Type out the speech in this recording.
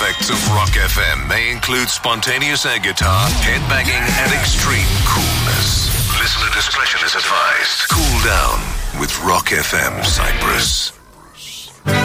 effects of Rock FM may include spontaneous air guitar, headbanging, and extreme coolness. Listener discretion is advised. Cool down with Rock FM Cyprus.